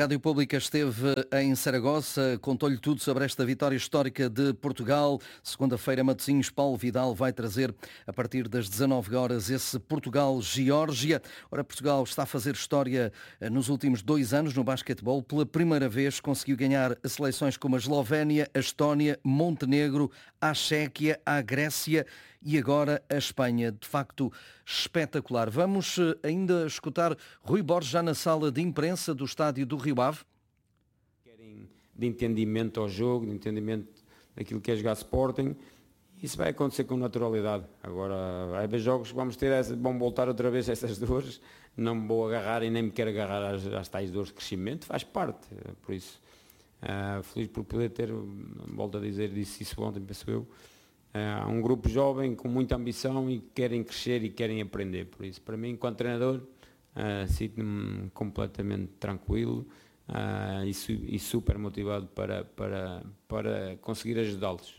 Rádio Pública esteve em Saragossa, contou-lhe tudo sobre esta vitória histórica de Portugal. Segunda-feira, Matosinhos, Paulo Vidal vai trazer, a partir das 19 horas, esse Portugal-Geórgia. Ora, Portugal está a fazer história nos últimos 2 anos no basquetebol. Pela primeira vez conseguiu ganhar seleções como a Eslovénia, a Estónia, Montenegro, a Chequia, a Grécia e agora a Espanha. De facto, espetacular. Vamos ainda escutar Rui Borges já na sala de imprensa do estádio do Rio Ave. De entendimento ao jogo, de entendimento daquilo que é jogar Sporting. Isso vai acontecer com naturalidade. Agora, vai haver jogos que vamos ter, vão voltar outra vez essas dores. Não me vou agarrar e nem me quero agarrar às tais dores de crescimento. Faz parte, por isso. Feliz por poder ter, volto a dizer, disse isso ontem, penso eu, um grupo jovem com muita ambição e que querem crescer e querem aprender. Por isso, para mim, enquanto treinador, sinto-me completamente tranquilo e super motivado para conseguir ajudá-los.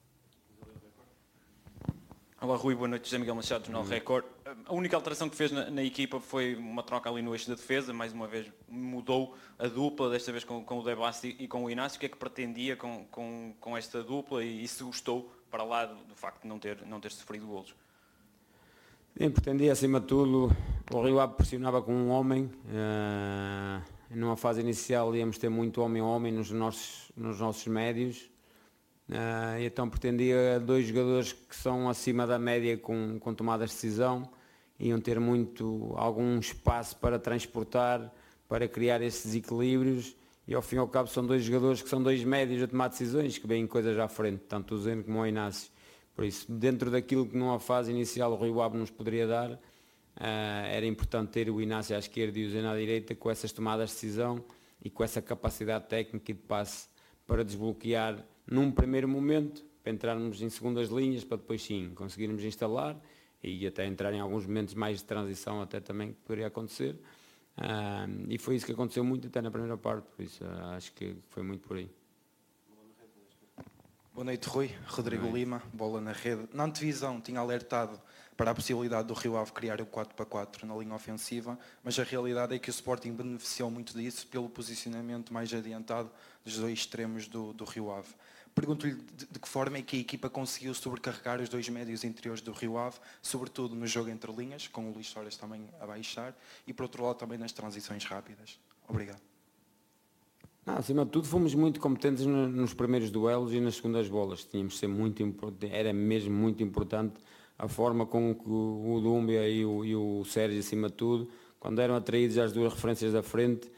Olá Rui, boa noite, José Miguel Machado, Jornal Record. A única alteração que fez na equipa foi uma troca ali no eixo da defesa, mais uma vez mudou a dupla, desta vez com o Debasti e com o Inácio. O que é que pretendia com esta dupla e se gostou, para lá do facto de não ter sofrido golos? Pretendia, acima de tudo, o Rio Ave pressionava com um homem. Numa fase inicial íamos ter muito homem a homem nos nossos médios. E então pretendia 2 jogadores que são acima da média com tomadas de decisão, iam ter algum espaço para transportar, para criar esses desequilíbrios, e ao fim e ao cabo são 2 jogadores que são 2 médios a tomar decisões, que veem coisas à frente, tanto o Zeno como o Inácio. Por isso, dentro daquilo que numa fase inicial o Rio Ave nos poderia dar, era importante ter o Inácio à esquerda e o Zeno à direita, com essas tomadas de decisão e com essa capacidade técnica e de passe para desbloquear num primeiro momento, para entrarmos em segundas linhas, para depois sim conseguirmos instalar e até entrar em alguns momentos mais de transição até também que poderia acontecer. E foi isso que aconteceu muito até na primeira parte, por isso acho que foi muito por aí. Boa noite, Rui. Rodrigo Lima, bola na rede. Na antevisão tinha alertado para a possibilidade do Rio Ave criar o 4-4 na linha ofensiva, mas a realidade é que o Sporting beneficiou muito disso pelo posicionamento mais adiantado dos 2 extremos do Rio Ave. Pergunto-lhe de que forma é que a equipa conseguiu sobrecarregar os 2 médios interiores do Rio Ave, sobretudo no jogo entre linhas, com o Luís Soares também a baixar, e por outro lado também nas transições rápidas. Obrigado. Acima de tudo fomos muito competentes nos primeiros duelos e nas segundas bolas. Tínhamos de ser muito importante, era mesmo muito importante a forma com que o Dúmbia e o Sérgio, acima de tudo, quando eram atraídos às 2 referências da frente,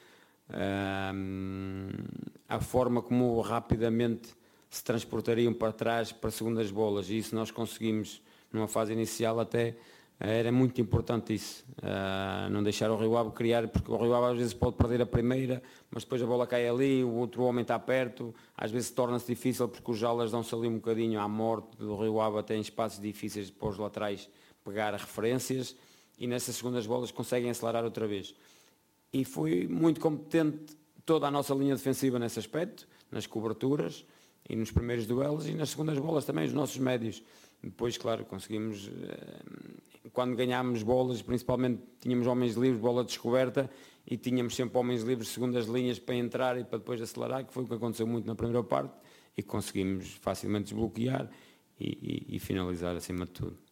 a forma como rapidamente se transportariam para trás para segundas bolas, e isso nós conseguimos numa fase inicial até. Era muito importante isso, não deixar o Rio Ave criar, porque o Rio Ave às vezes pode perder a primeira, mas depois a bola cai ali, o outro homem está perto, às vezes torna-se difícil porque os jalas dão-se ali um bocadinho à morte do Rio Ave, até em espaços difíceis para os laterais pegar referências, e nessas segundas bolas conseguem acelerar outra vez. E foi muito competente toda a nossa linha defensiva nesse aspecto, nas coberturas e nos primeiros duelos, e nas segundas bolas também, os nossos médios. Depois, claro, conseguimos, quando ganhámos bolas, principalmente tínhamos homens livres, bola descoberta, e tínhamos sempre homens livres, segundas linhas para entrar e para depois acelerar, que foi o que aconteceu muito na primeira parte, e conseguimos facilmente desbloquear e finalizar acima de tudo.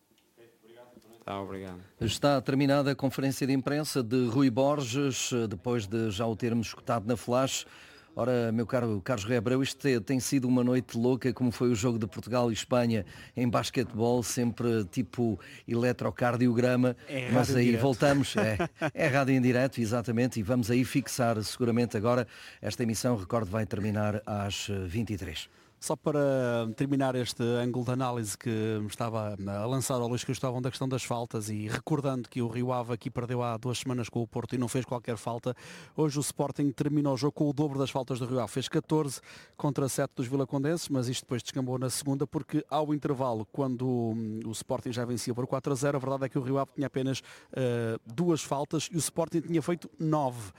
Obrigado. Está terminada a conferência de imprensa de Rui Borges, depois de já o termos escutado na Flash. Ora, meu caro Carlos Rui Abreu, isto tem sido uma noite louca, como foi o jogo de Portugal e Espanha em basquetebol, sempre tipo eletrocardiograma, mas aí voltamos, é rádio em direto, exatamente, e vamos aí fixar seguramente agora esta emissão, recordo, vai terminar às 23. Só para terminar este ângulo de análise que me estava a lançar ao Luís Cristóvão da questão das faltas, e recordando que o Rio Ave aqui perdeu há 2 semanas com o Porto e não fez qualquer falta, hoje o Sporting termina o jogo com o dobro das faltas do Rio Ave. Fez 14 contra 7 dos vilacondenses, mas isto depois descambou na segunda, porque ao intervalo, quando o Sporting já vencia por 4-0, a verdade é que o Rio Ave tinha apenas 2 faltas e o Sporting tinha feito 9.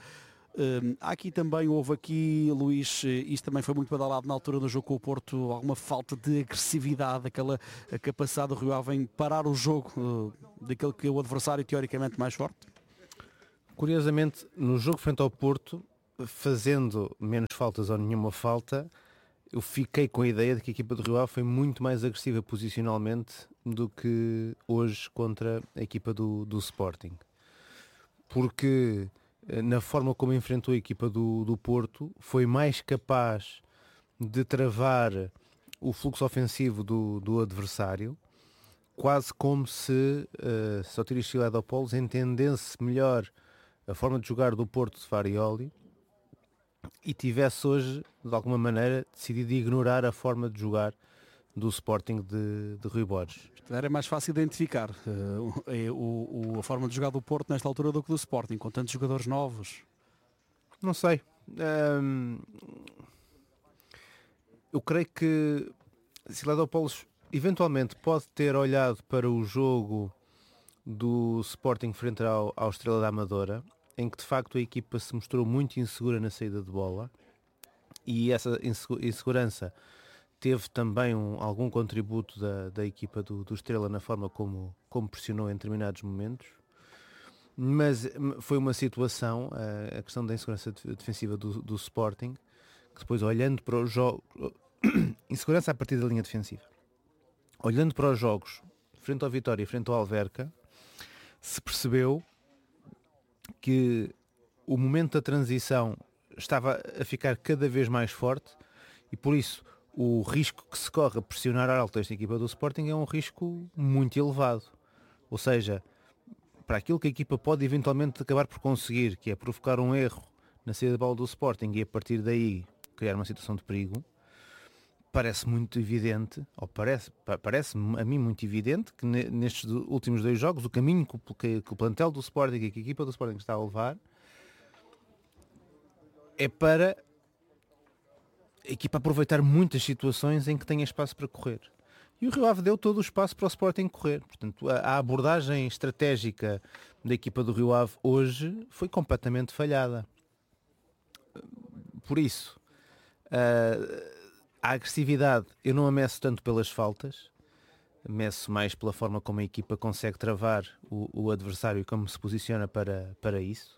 Houve aqui, Luís, isto também foi muito badalado na altura do jogo com o Porto, alguma falta de agressividade, aquela capacidade do Rio Ave em parar o jogo daquele que é o adversário teoricamente mais forte? Curiosamente, no jogo frente ao Porto, fazendo menos faltas ou nenhuma falta, eu fiquei com a ideia de que a equipa do Rio Ave foi muito mais agressiva posicionalmente do que hoje contra a equipa do Sporting. Porque na forma como enfrentou a equipa do Porto, foi mais capaz de travar o fluxo ofensivo do adversário, quase como se Sótiris Filidopoulos entendesse melhor a forma de jogar do Porto de Farioli e tivesse hoje, de alguma maneira, decidido ignorar a forma de jogar do Sporting de Rui Borges. Era mais fácil identificar a forma de jogar do Porto nesta altura do que do Sporting, com tantos jogadores novos. Não sei. Eu creio que Filidopoulos eventualmente pode ter olhado para o jogo do Sporting frente ao Estrela da Amadora, em que de facto a equipa se mostrou muito insegura na saída de bola, e essa insegurança teve também algum contributo da equipa do Estrela na forma como pressionou em determinados momentos. Mas foi uma situação, a questão da insegurança defensiva do Sporting, que depois, olhando para o jogo, insegurança a partir da linha defensiva, olhando para os jogos frente ao Vitória e frente ao Alverca, se percebeu que o momento da transição estava a ficar cada vez mais forte, e por isso o risco que se corre a pressionar alto esta equipa do Sporting é um risco muito elevado. Ou seja, para aquilo que a equipa pode eventualmente acabar por conseguir, que é provocar um erro na saída de bola do Sporting e a partir daí criar uma situação de perigo, parece muito evidente, ou parece-me a mim muito evidente, que nestes últimos 2 jogos o caminho que o plantel do Sporting e que a equipa do Sporting está a levar é para a equipa aproveitar muitas situações em que tenha espaço para correr. E o Rio Ave deu todo o espaço para o Sporting correr. Portanto, a abordagem estratégica da equipa do Rio Ave hoje foi completamente falhada. Por isso, a agressividade eu não a meço tanto pelas faltas, meço mais pela forma como a equipa consegue travar o adversário e como se posiciona para isso.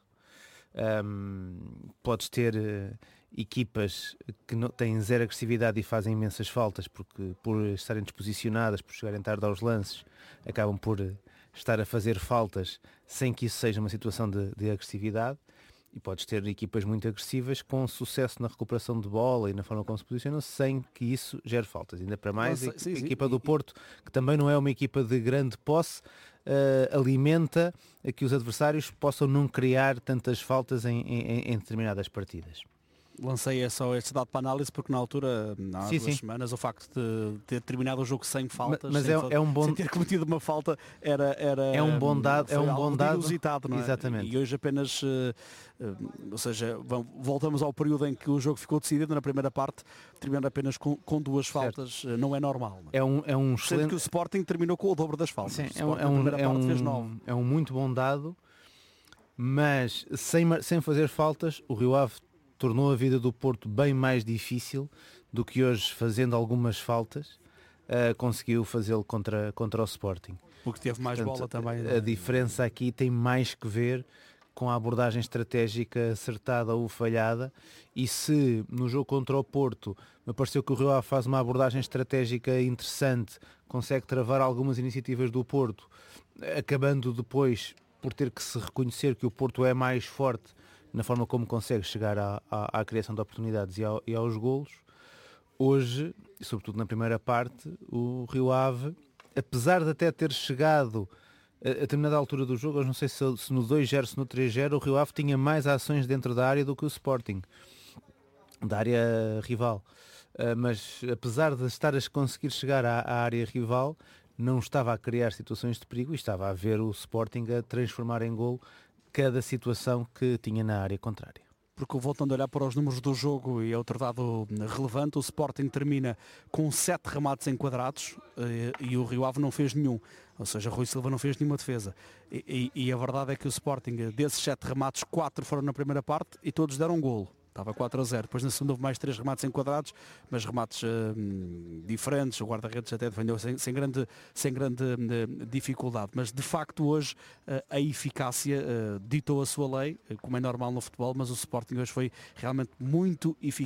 Podes ter equipas que não têm zero agressividade e fazem imensas faltas porque por estarem desposicionadas, por chegarem tarde aos lances, acabam por estar a fazer faltas sem que isso seja uma situação de agressividade. E podes ter equipas muito agressivas com sucesso na recuperação de bola e na forma como se posicionam sem que isso gere faltas. Ainda para mais, a equipa do Porto, que também não é uma equipa de grande posse, alimenta a que os adversários possam não criar tantas faltas em determinadas partidas. Lancei só este dado para análise porque na altura, há 2 semanas, o facto de ter terminado o jogo sem faltas, mas é um bom... sem ter cometido uma falta, é um bom dado, inusitado, não é? Exatamente. E hoje apenas, ou seja, voltamos ao período em que o jogo ficou decidido na primeira parte, terminando apenas com 2 faltas, não é normal. Não é? É um excelente... Sendo que o Sporting terminou com o dobro das faltas. Sim, fez 9. É um muito bom dado, mas sem fazer faltas, o Rio Ave tornou a vida do Porto bem mais difícil do que hoje, fazendo algumas faltas, conseguiu fazê-lo contra o Sporting. Porque teve mais bola também. A diferença aqui tem mais que ver com a abordagem estratégica acertada ou falhada, e se no jogo contra o Porto me pareceu que o Rio Ave faz uma abordagem estratégica interessante, consegue travar algumas iniciativas do Porto, acabando depois por ter que se reconhecer que o Porto é mais forte na forma como consegue chegar à criação de oportunidades e aos golos. Hoje, sobretudo na primeira parte, o Rio Ave, apesar de até ter chegado a determinada altura do jogo, eu não sei se no 2-0, se no 3-0, o Rio Ave tinha mais ações dentro da área do que o Sporting, da área rival. Mas apesar de estar a conseguir chegar à área rival, não estava a criar situações de perigo e estava a ver o Sporting a transformar em golo cada situação que tinha na área contrária. Porque voltando a olhar para os números do jogo, e é outro dado relevante, o Sporting termina com 7 remates enquadrados e o Rio Ave não fez nenhum. Ou seja, Rui Silva não fez nenhuma defesa. E a verdade é que o Sporting, desses 7 remates, 4 foram na primeira parte e todos deram golo. estava 4-0. Depois na segunda houve mais 3 remates enquadrados, mas remates diferentes, o guarda-redes até defendeu sem grande dificuldade, mas de facto hoje a eficácia ditou a sua lei, como é normal no futebol, mas o Sporting hoje foi realmente muito eficaz